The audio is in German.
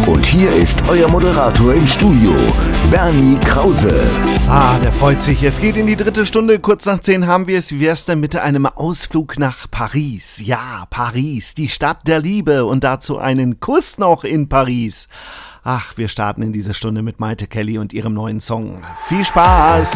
Und hier ist euer Moderator im Studio, Bernie Krause. Der freut sich. Es geht in die 3. Stunde. Kurz nach 10 haben wir es. Wie wär's denn mit einem Ausflug nach Paris? Ja, Paris, die Stadt der Liebe und dazu einen Kuss noch in Paris. Wir starten in diese Stunde mit Maite Kelly und ihrem neuen Song. Viel Spaß!